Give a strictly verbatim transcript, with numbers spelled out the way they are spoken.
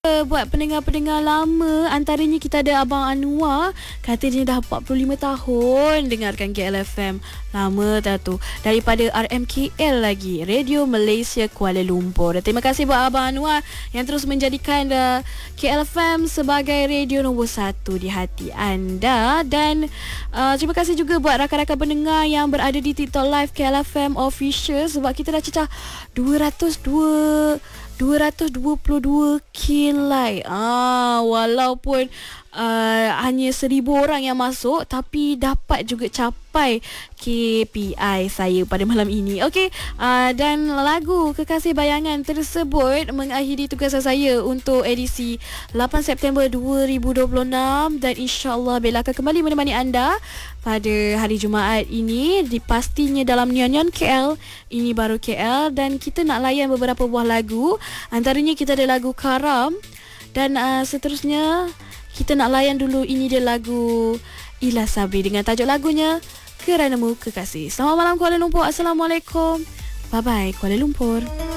buat pendengar-pendengar lama, antaranya kita ada Abang Anwar, kata dia dah empat puluh lima tahun dengarkan K L F M. Lama dah tu. Daripada R M K L lagi, Radio Malaysia Kuala Lumpur. Dan terima kasih buat Abang Anwar yang terus menjadikan uh, K L F M sebagai radio nombor satu di hati anda. Dan uh, terima kasih juga buat rakan-rakan pendengar yang berada di TikTok Live K L F M Official, sebab kita dah cecah dua ratus dua puluh dua K like. Ah, walaupun uh, hanya seribu orang yang masuk, tapi dapat juga capai K P I saya pada malam ini. Okey, uh, dan lagu Kekasih Bayangan tersebut mengakhiri tugas saya untuk edisi lapan September dua ribu dua puluh enam, dan insya-Allah Bella akan kembali menemani anda pada hari Jumaat ini, dipastinya dalam Nyon Nyon K L. Ini baru K L, dan kita nak layan beberapa buah lagu. Antaranya kita ada lagu Karam, dan uh, seterusnya kita nak layan dulu, ini dia lagu Ila Sabri dengan tajuk lagunya Keranamu Kekasih. Selamat malam Kuala Lumpur. Assalamualaikum. Bye bye Kuala Lumpur.